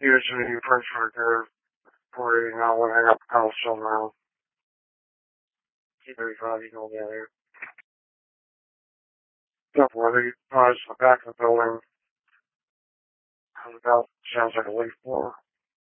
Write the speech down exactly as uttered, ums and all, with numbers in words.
Usually you push for good for you know when I got the house still now. T thirty-five you go there. Except whether you pass the back of the building. About sounds like a leaf blower.